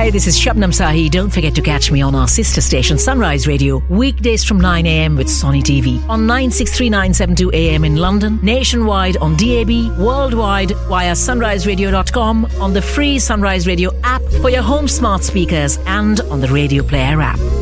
Hi, this is Shabnam Sahi. Don't forget to catch me on our sister station Sunrise Radio weekdays from 9 a.m. with Sonny TV on 963972 AM in London, nationwide on DAB, worldwide via sunriseradio.com, on the free Sunrise Radio app for your home smart speakers and on the Radio Player app.